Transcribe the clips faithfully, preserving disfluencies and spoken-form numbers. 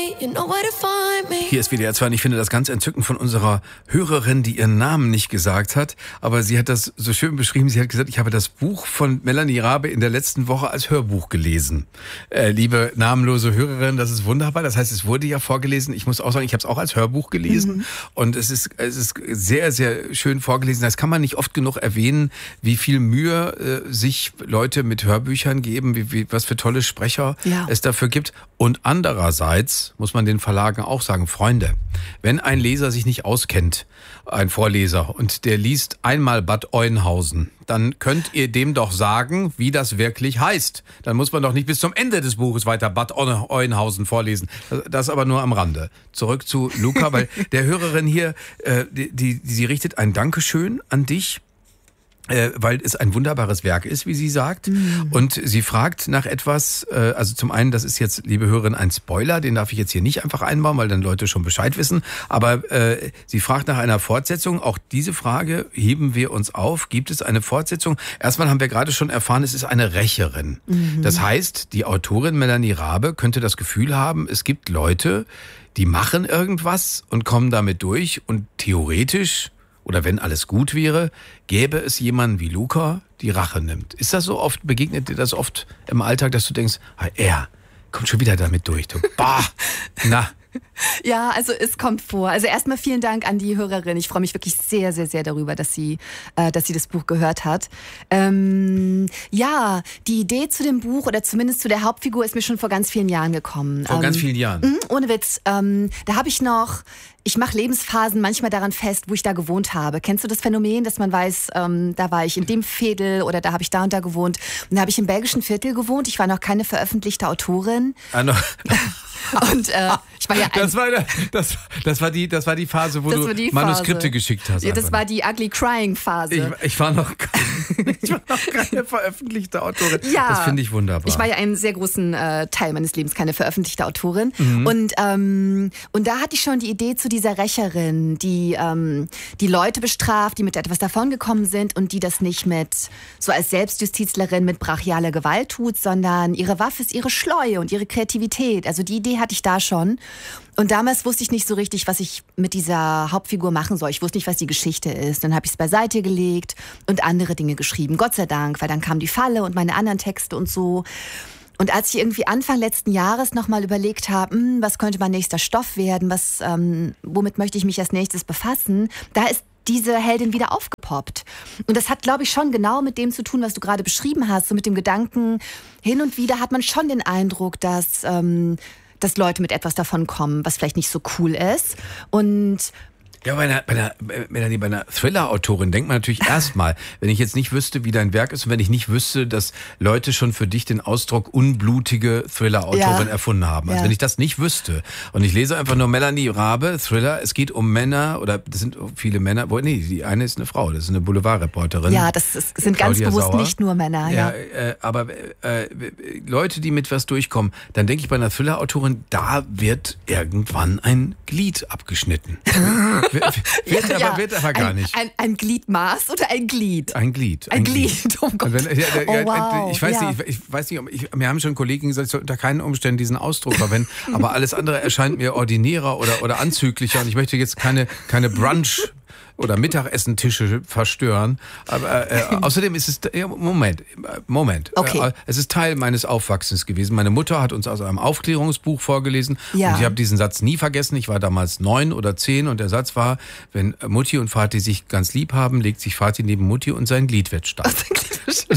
you know where to find me. Hier ist W D R zwei und ich finde das ganz entzückend von unserer Hörerin, die ihren Namen nicht gesagt hat. Aber sie hat das so schön beschrieben. Sie hat gesagt, ich habe das Buch von Melanie Rabe in der letzten Woche als Hörbuch gelesen. Äh, liebe namenlose Hörerin, das ist wunderbar. Das heißt, es wurde ja vorgelesen. Ich muss auch sagen, ich habe es auch als Hörbuch gelesen. Mhm. Und es ist, es ist sehr, sehr schön vorgelesen. Das kann man nicht oft genug erwähnen, wie viel Mühe äh, sich Leute mit Hörbüchern geben, wie, wie, was für tolle Sprecher ja. es dafür gibt. Und andererseits muss man den Verlagen auch sagen, Freunde, wenn ein Leser sich nicht auskennt, ein Vorleser, und der liest einmal Bad Oeynhausen, dann könnt ihr dem doch sagen, wie das wirklich heißt. Dann muss man doch nicht bis zum Ende des Buches weiter Bad Oeynhausen vorlesen. Das aber nur am Rande. Zurück zu Luca, weil der Hörerin hier, äh, die, die, sie richtet ein Dankeschön an dich, Äh, weil es ein wunderbares Werk ist, wie sie sagt. Mhm. Und sie fragt nach etwas, äh, also zum einen, das ist jetzt, liebe Hörerin, ein Spoiler, den darf ich jetzt hier nicht einfach einbauen, weil dann Leute schon Bescheid wissen. Aber äh, sie fragt nach einer Fortsetzung. Auch diese Frage heben wir uns auf. Gibt es eine Fortsetzung? Erstmal haben wir gerade schon erfahren, es ist eine Rächerin. Mhm. Das heißt, die Autorin Melanie Rabe könnte das Gefühl haben, es gibt Leute, die machen irgendwas und kommen damit durch und theoretisch, oder wenn alles gut wäre, gäbe es jemanden wie Luca, die Rache nimmt. Ist das so oft, begegnet dir das oft im Alltag, dass du denkst, ah, er kommt schon wieder damit durch. Du, bah, na. Ja, also es kommt vor. Also erstmal vielen Dank an die Hörerin. Ich freue mich wirklich sehr, sehr, sehr darüber, dass sie, äh, dass sie das Buch gehört hat. Ähm, ja, die Idee zu dem Buch oder zumindest zu der Hauptfigur ist mir schon vor ganz vielen Jahren gekommen. Vor ähm, ganz vielen Jahren? Mh, ohne Witz. Ähm, da habe ich noch... Ich mache Lebensphasen manchmal daran fest, wo ich da gewohnt habe. Kennst du das Phänomen, dass man weiß, ähm, da war ich in dem Viertel oder da habe ich da und da gewohnt. Und da habe ich im belgischen Viertel gewohnt. Ich war noch keine veröffentlichte Autorin. Ah, no. Und äh, ich war ja ein das, war, das, das, war die, das war die Phase, wo du Manuskripte Phase. geschickt hast. Ja, das war die Ugly Crying Phase. Ich, ich, war, noch, ich war noch keine veröffentlichte Autorin. Ja, das finde ich wunderbar. Ich war ja einen sehr großen äh, Teil meines Lebens keine veröffentlichte Autorin. Mhm. Und, ähm, und da hatte ich schon die Idee zu dieser Rächerin, die ähm, die Leute bestraft, die mit etwas davongekommen sind und die das nicht mit so als Selbstjustizlerin mit brachialer Gewalt tut, sondern ihre Waffe ist ihre Schleue und ihre Kreativität. Also die Idee hatte ich da schon. Und damals wusste ich nicht so richtig, was ich mit dieser Hauptfigur machen soll. Ich wusste nicht, was die Geschichte ist. Dann habe ich es beiseite gelegt und andere Dinge geschrieben. Gott sei Dank, weil dann kam die Falle und meine anderen Texte und so. Und als ich irgendwie Anfang letzten Jahres nochmal überlegt habe, hm, was könnte mein nächster Stoff werden, was, ähm, womit möchte ich mich als nächstes befassen, da ist diese Heldin wieder aufgepoppt. Und das hat, glaube ich, schon genau mit dem zu tun, was du gerade beschrieben hast. So mit dem Gedanken, hin und wieder hat man schon den Eindruck, dass, ähm, dass Leute mit etwas davon kommen, was vielleicht nicht so cool ist. Und ja, bei einer, bei einer, Melanie, bei einer Thriller-Autorin denkt man natürlich erstmal, wenn ich jetzt nicht wüsste, wie dein Werk ist und wenn ich nicht wüsste, dass Leute schon für dich den Ausdruck unblutige Thriller-Autorin ja. erfunden haben. Also ja. wenn ich das nicht wüsste und ich lese einfach nur Melanie Rabe, Thriller, es geht um Männer oder das sind viele Männer, wo, nee, die eine ist eine Frau, das ist eine Boulevardreporterin. Ja, das ist, sind Claudia ganz bewusst Sauer. Nicht nur Männer. Ja, ja äh, aber äh, Leute, die mit was durchkommen, dann denke ich bei einer Thriller-Autorin, da wird irgendwann ein Glied abgeschnitten. Wird, wird, ja, aber, ja. wird aber gar ein, nicht. Ein, ein Gliedmaß oder ein Glied? Ein Glied. Ein, ein Glied, Glied. Oh Gott. Wenn, ja, ja, oh, wow. Ich weiß ja. nicht, ich, ich weiß nicht, ich, mir haben schon Kollegen gesagt, ich soll unter keinen Umständen diesen Ausdruck verwenden, aber alles andere erscheint mir ordinärer oder, oder anzüglicher und ich möchte jetzt keine, keine Brunch- oder Mittagessentische verstören. Aber äh, außerdem ist es, ja, Moment, Moment. Okay. Äh, es ist Teil meines Aufwachsens gewesen. Meine Mutter hat uns aus einem Aufklärungsbuch vorgelesen ja. und ich habe diesen Satz nie vergessen. Ich war damals neun oder zehn und der Satz war, wenn Mutti und Vati sich ganz lieb haben, legt sich Vati neben Mutti und sein Glied wird stark. das, ist,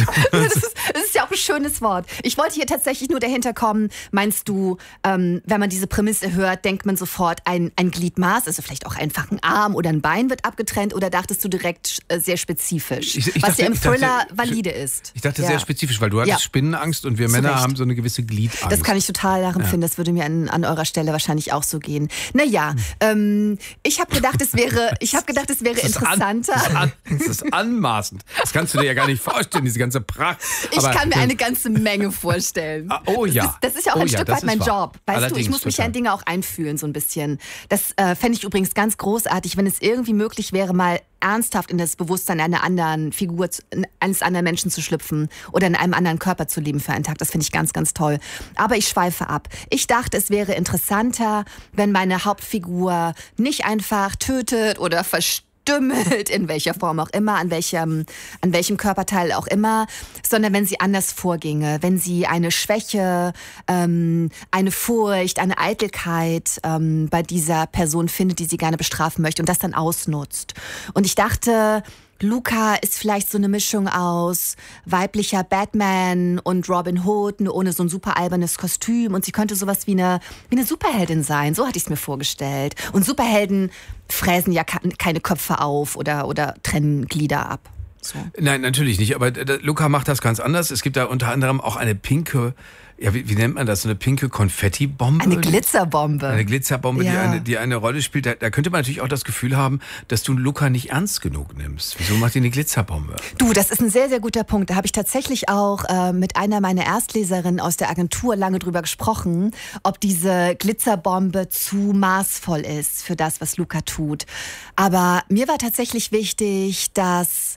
das ist ja auch ein schönes Wort. Ich wollte hier tatsächlich nur dahinter kommen, meinst du, ähm, wenn man diese Prämisse hört, denkt man sofort ein, ein Gliedmaß, also vielleicht auch einfach ein Arm oder ein Bein wird abgetrennt, oder dachtest du direkt äh, sehr spezifisch, ich, ich was dachte, ja im Thriller dachte, valide ist? Ich dachte ja. sehr spezifisch, weil du hattest ja. Spinnenangst und wir Zu Männer Recht. haben so eine gewisse Gliedangst. Das kann ich total nachempfinden, ja. das würde mir an, an eurer Stelle wahrscheinlich auch so gehen. Naja, hm. ähm, ich habe gedacht, es wäre, ich habe gedacht, es wäre das interessanter. An, das, ist an, das ist anmaßend. Das kannst du dir ja gar nicht vorstellen, diese ganze Pracht. Ich Aber, kann mir eine ganze Menge vorstellen. Ah, oh ja. Das ist, das ist ja auch oh ein ja, Stück weit mein wahr. Job. Weißt Allerdings du, ich muss mich total. ja in Dinge auch einfühlen, so ein bisschen. Das äh, fände ich übrigens ganz großartig, wenn es irgendwie möglich wäre, wäre, mal ernsthaft in das Bewusstsein einer anderen Figur, eines anderen Menschen zu schlüpfen oder in einem anderen Körper zu leben für einen Tag. Das finde ich ganz, ganz toll. Aber ich schweife ab. Ich dachte, es wäre interessanter, wenn meine Hauptfigur nicht einfach tötet oder verstört, Dümmelt, in welcher Form auch immer, an welchem, an welchem Körperteil auch immer, sondern wenn sie anders vorginge, wenn sie eine Schwäche, ähm, eine Furcht, eine Eitelkeit ähm, bei dieser Person findet, die sie gerne bestrafen möchte und das dann ausnutzt. Und ich dachte, Luca ist vielleicht so eine Mischung aus weiblicher Batman und Robin Hood, nur ohne so ein super albernes Kostüm. Und sie könnte sowas wie eine, wie eine Superheldin sein. So hatte ich es mir vorgestellt. Und Superhelden fräsen ja keine Köpfe auf oder, oder trennen Glieder ab. So. Nein, natürlich nicht. Aber Luca macht das ganz anders. Es gibt da unter anderem auch eine pinke, ja, wie, wie nennt man das? So eine pinke Konfettibombe? Eine Glitzerbombe. Eine Glitzerbombe, ja. die, eine, die eine Rolle spielt. Da, da könnte man natürlich auch das Gefühl haben, dass du Luca nicht ernst genug nimmst. Wieso macht die eine Glitzerbombe? Du, das ist ein sehr, sehr guter Punkt. Da habe ich tatsächlich auch äh, mit einer meiner Erstleserinnen aus der Agentur lange drüber gesprochen, ob diese Glitzerbombe zu maßvoll ist für das, was Luca tut. Aber mir war tatsächlich wichtig, dass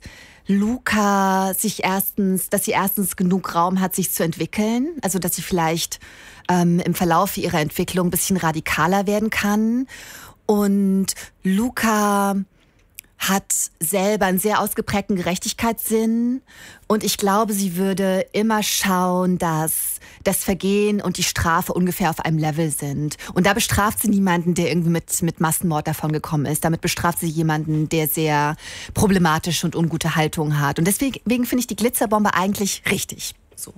Luca sich erstens, dass sie erstens genug Raum hat, sich zu entwickeln. Also, dass sie vielleicht ähm, im Verlauf ihrer Entwicklung ein bisschen radikaler werden kann. Und Luca hat selber einen sehr ausgeprägten Gerechtigkeitssinn. Und ich glaube, sie würde immer schauen, dass das Vergehen und die Strafe ungefähr auf einem Level sind. Und da bestraft sie niemanden, der irgendwie mit, mit Massenmord davon gekommen ist. Damit bestraft sie jemanden, der sehr problematische und ungute Haltung hat. Und deswegen finde ich die Glitzerbombe eigentlich richtig. So.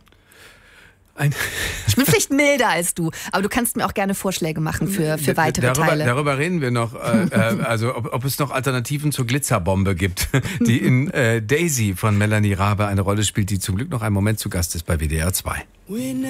Ein ich bin vielleicht milder als du, aber du kannst mir auch gerne Vorschläge machen für, für weitere darüber, Teile. Darüber reden wir noch, äh, äh, also ob, ob es noch Alternativen zur Glitzerbombe gibt, die in äh, Daisy von Melanie Rabe eine Rolle spielt, die zum Glück noch einen Moment zu Gast ist bei W D R zwei.